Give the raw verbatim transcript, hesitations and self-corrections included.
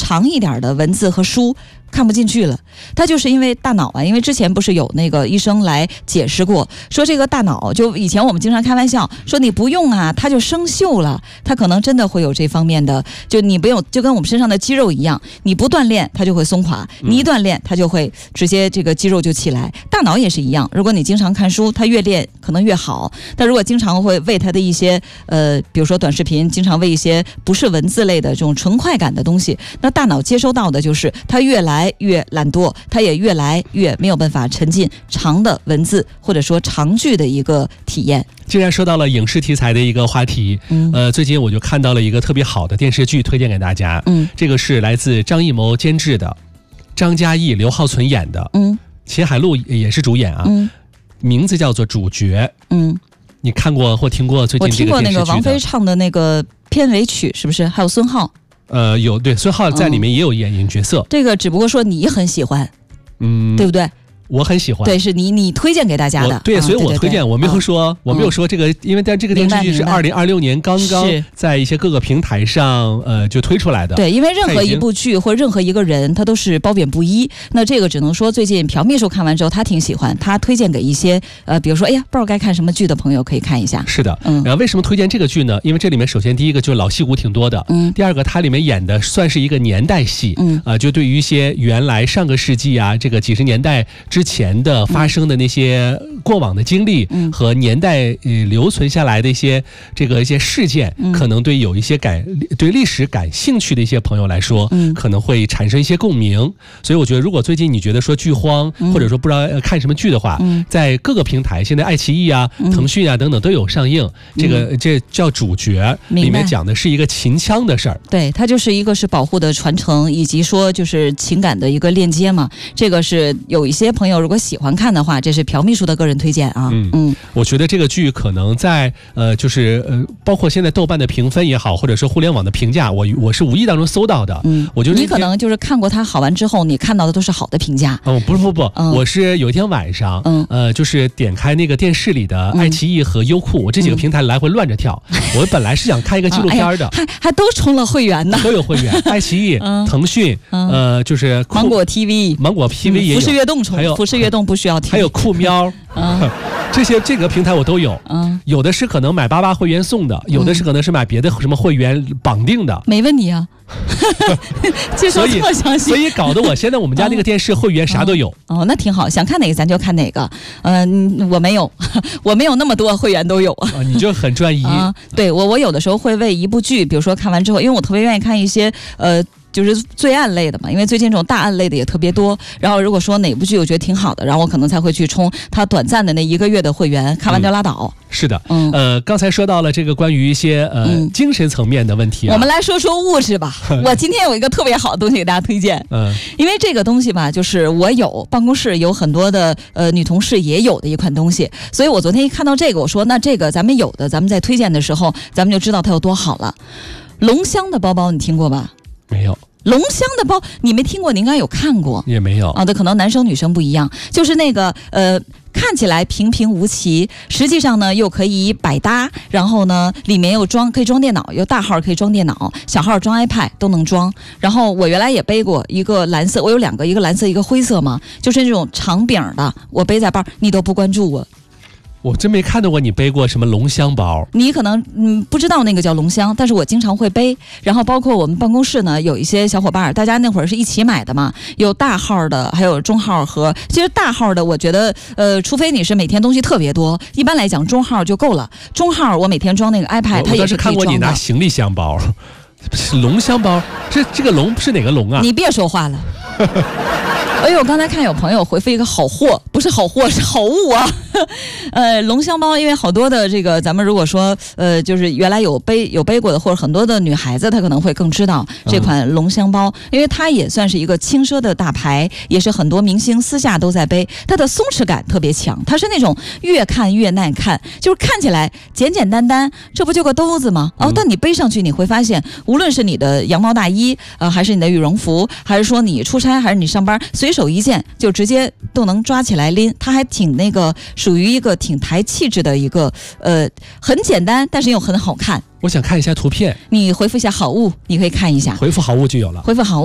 长一点的文字和书看不进去了。它就是因为大脑啊，因为之前不是有那个医生来解释过，说这个大脑就以前我们经常开玩笑说你不用啊，它就生锈了，它可能真的会有这方面的，就你不用，就跟我们身上的肌肉一样，你不锻炼它就会松垮，你一锻炼它就会直接这个肌肉就起来。大脑也是一样，如果你经常看书，它越练可能越好，但如果经常会喂它的一些呃，比如说短视频，经常喂一些不是文字类的这种纯快感的东西，那大脑接收到的就是它越来越懒惰，它也越来越没有办法沉浸长的文字或者说长剧的一个体验。 既然说到了影视题材的一个话题，嗯，呃，最近我就看到了一个特别好的电视剧，推荐给大家。嗯，这个是来自张艺谋监制的，张嘉译、刘浩存演的，嗯，秦海璐也是主演啊，嗯，名字叫做《主角》。嗯，你看过或听过最近这个电视剧的？ 我听过那个王菲唱的那个片尾曲，是不是？还有孙浩。 呃，有，对，孙浩在里面也有演演角色。 嗯，这个只不过说你很喜欢，嗯，对不对？ 我很喜欢， 对，是你你推荐给大家的， 对，所以我推荐，我没有说，我没有说这个，因为但这个电视剧是二零二六年刚刚在一些各个平台上呃就推出来的。 对，因为任何一部剧或任何一个人，他都是褒贬不一。那这个只能说最近朴秘书看完之后，他挺喜欢，他推荐给一些呃，比如说哎呀不知道该看什么剧的朋友可以看一下。 是的，嗯。然后为什么推荐这个剧呢？因为这里面首先第一个就是老戏骨挺多的，嗯。第二个它里面演的算是一个年代戏，嗯，啊、呃，就对于一些原来上个世纪啊这个几十年代之前的。发生的那些过往的经历和年代呃留存下来的一些这个一些事件，可能对有一些感对历史感兴趣的一些朋友来说，可能会产生一些共鸣。所以我觉得，如果最近你觉得说剧荒，或者说不知道看什么剧的话，在各个平台，现在爱奇艺啊、腾讯啊等等都有上映。这个这叫主角，里面讲的是一个秦腔的事儿。 对，它就是一个是保护的传承，以及说就是情感的一个链接嘛。这个是有一些朋友如果喜欢看的话，这是朴秘书的个人推荐啊。嗯嗯， 我觉得这个剧可能在呃，就是呃，包括现在豆瓣的评分也好，或者是互联网的评价，我我是无意当中搜到的。嗯，我觉得你可能就是看过它好完之后，你看到的都是好的评价。 哦，不是不不，嗯、我是有一天晚上，嗯呃，就是点开那个电视里的爱奇艺和优酷，嗯、我这几个平台来回乱着跳。嗯、我本来是想看一个纪录片的， 啊哎、还还都充了会员呢， 都有会员，爱奇艺、嗯、腾讯，嗯、呃，就是芒果 T V， 芒果 T V 也有， 富士悦动充， 还有富士悦动不需要听， 还有酷喵。嗯，这些这个平台我都有，嗯，有的是可能买八八会员送的，有的是可能是买别的什么会员绑定的， 没问题啊。介绍这么详细， 所以搞得我现在我们家那个电视会员啥都有。 哦，那挺好，想看哪个咱就看哪个。嗯、呃，我没有，我没有那么多会员都有。 啊，你就很专一。 啊，对我我有的时候会为一部剧，比如说看完之后，因为我特别愿意看一些呃。就是罪案类的嘛，因为最近这种大案类的也特别多。然后如果说哪部剧我觉得挺好的，然后我可能才会去充它短暂的那一个月的会员，看完就拉倒。 嗯、是的，嗯，呃，刚才说到了这个关于一些呃、嗯、精神层面的问题、啊， 我们来说说物质吧。我今天有一个特别好的东西给大家推荐，嗯，因为这个东西吧，就是我有办公室有很多的呃女同事也有的一款东西，所以我昨天一看到这个，我说那这个咱们有的，咱们在推荐的时候，咱们就知道它有多好了。龙香的包包你听过吧？ 没有。 龙香的包你没听过，你应该有看过， 也没有啊。 对，可能男生女生不一样，就是那个呃，看起来平平无奇，实际上呢又可以百搭，然后呢里面又装可以装电脑，有大号可以装电脑，小号装 iPad 都能装。然后我原来也背过一个蓝色，我有两个，一个蓝色一个灰色嘛，就是那种长柄的，我背在包，你都不关注我。 我真没看到过你背过什么龙香包， 你可能嗯不知道那个叫龙香，但是我经常会背。然后包括我们办公室呢，有一些小伙伴，大家那会儿是一起买的嘛，有大号的，还有中号和其实大号的，我觉得呃，除非你是每天东西特别多，一般来讲中号就够了。中号我每天装那个 iPad， 它也是可以装的。 我倒是看过你拿行李箱包，龙香包，这这个龙是哪个龙啊？ 你别说话了。哎呦，我刚才看有朋友回复一个好货，不是好货，是好物啊。呃，龙香包，因为好多的这个，咱们如果说呃，就是原来有背有背过的，或者很多的女孩子，她可能会更知道这款龙香包，因为它也算是一个轻奢的大牌，也是很多明星私下都在背。它的松弛感特别强，它是那种越看越耐看，就是看起来简简单单，这不就个兜子吗？哦，但你背上去，你会发现，无论是你的羊毛大衣，呃，还是你的羽绒服，还是说你出差，还是你上班，随手一件就直接都能抓起来拎。它还挺那个，属于一个挺台气质的一个，呃，很简单，但是又很好看。 我想看一下图片， 你回复一下好物，你可以看一下。 回复好物就有了。 回复好物。